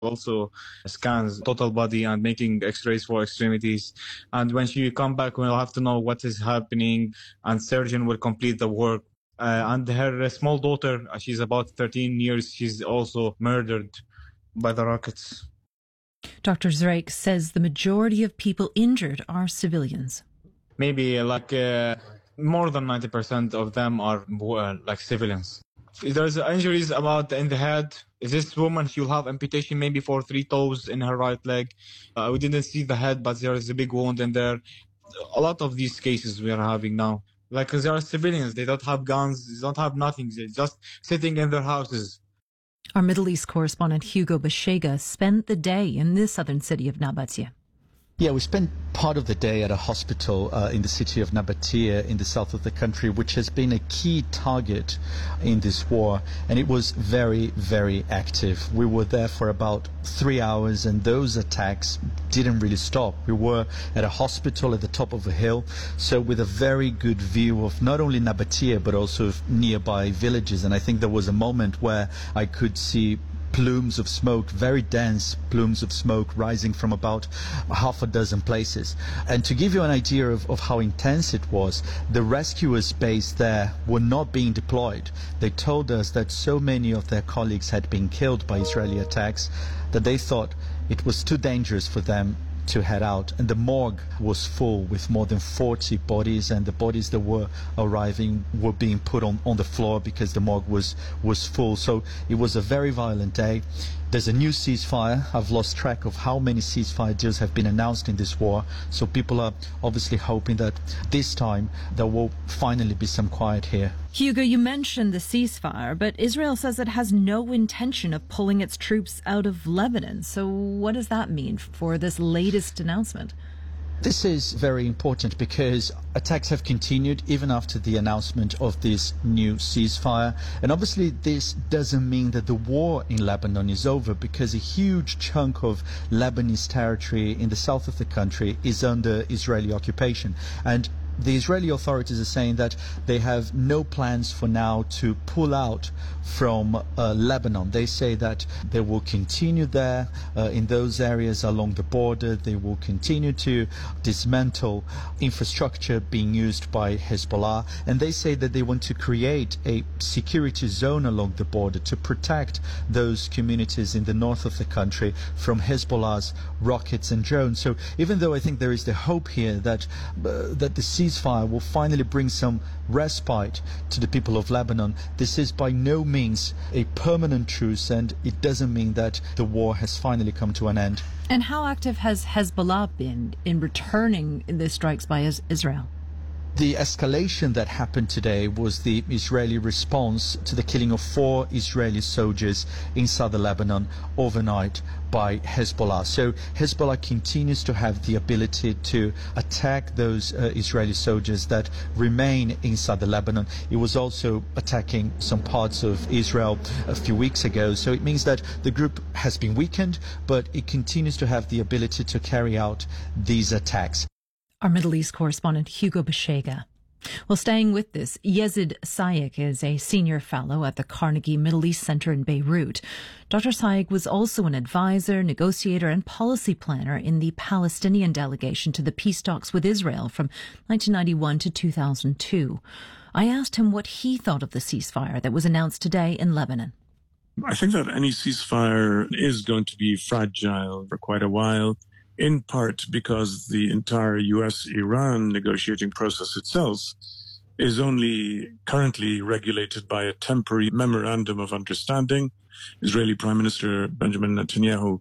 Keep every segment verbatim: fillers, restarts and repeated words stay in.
also scans total body and making x-rays for extremities. And when she come back, we'll have to know what is happening, and surgeon will complete the work. Uh, and her small daughter, uh, she's about thirteen years, she's also murdered by the rockets. Doctor Zraik says the majority of people injured are civilians. Maybe like uh, more than ninety percent of them are uh, like civilians. There's injuries about in the head. This woman, she'll have amputation maybe for three toes in her right leg. Uh, we didn't see the head, but there is a big wound in there. A lot of these cases we are having now. Like, there are civilians, they don't have guns, they don't have nothing, they're just sitting in their houses. Our Middle East correspondent Hugo Bashega spent the day in the southern city of Nabatia. Yeah, we spent part of the day at a hospital uh, in the city of Nabatia in the south of the country, which has been a key target in this war, and it was very, very active. We were there for about three hours, and those attacks didn't really stop. We were at a hospital at the top of a hill, so with a very good view of not only Nabatia, but also of nearby villages, and I think there was a moment where I could see plumes of smoke, very dense plumes of smoke rising from about half a dozen places. And to give you an idea of, of how intense it was, the rescuers based there were not being deployed. They told us that so many of their colleagues had been killed by Israeli attacks that they thought it was too dangerous for them to head out, and the morgue was full with more than forty bodies, and the bodies that were arriving were being put on, on the floor because the morgue was, was full. So it was a very violent day. There's a new ceasefire. I've lost track of how many ceasefire deals have been announced in this war, so people are obviously hoping that this time there will finally be some quiet here. Hugo, you mentioned the ceasefire, but Israel says it has no intention of pulling its troops out of Lebanon. So what does that mean for this latest announcement? This is very important because attacks have continued even after the announcement of this new ceasefire. And obviously this doesn't mean that the war in Lebanon is over, because a huge chunk of Lebanese territory in the south of the country is under Israeli occupation. And the Israeli authorities are saying that they have no plans for now to pull out from uh, Lebanon. They say that they will continue there uh, in those areas along the border. They will continue to dismantle infrastructure being used by Hezbollah. And they say that they want to create a security zone along the border to protect those communities in the north of the country from Hezbollah's rockets and drones. So even though I think there is the hope here that, uh, that the ceasefire will finally bring some respite to the people of Lebanon, this is by no means a permanent truce, and it doesn't mean that the war has finally come to an end. And how active has Hezbollah been in returning the strikes by Israel? The escalation that happened today was the Israeli response to the killing of four Israeli soldiers in southern Lebanon overnight by Hezbollah. So Hezbollah continues to have the ability to attack those uh, Israeli soldiers that remain in southern Lebanon. It was also attacking some parts of Israel a few weeks ago. So it means that the group has been weakened, but it continues to have the ability to carry out these attacks. Our Middle East correspondent Hugo Bashega. Well, staying with this, Yazid Sayek is a senior fellow at the Carnegie Middle East Center in Beirut. Doctor Sayek was also an advisor, negotiator and policy planner in the Palestinian delegation to the peace talks with Israel from nineteen ninety-one to two thousand two. I asked him what he thought of the ceasefire that was announced today in Lebanon. I think that any ceasefire is going to be fragile for quite a while, in part because the entire U S Iran negotiating process itself is only currently regulated by a temporary memorandum of understanding. Israeli Prime Minister Benjamin Netanyahu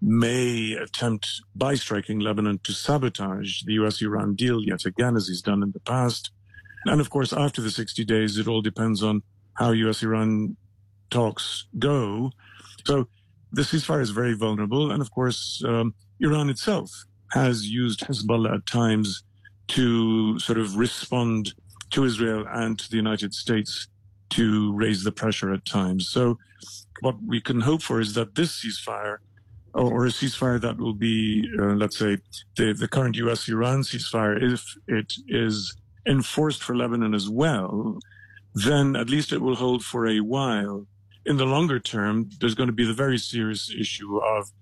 may attempt, by striking Lebanon, to sabotage the U S Iran deal yet again, as he's done in the past. And of course, after the sixty days, it all depends on how U S Iran talks go. So the ceasefire is very vulnerable. And of course, um, Iran itself has used Hezbollah at times to sort of respond to Israel and to the United States to raise the pressure at times. So what we can hope for is that this ceasefire, or a ceasefire that will be, uh, let's say, the, the current U S Iran ceasefire, if it is enforced for Lebanon as well, then at least it will hold for a while. In the longer term, there's going to be the very serious issue of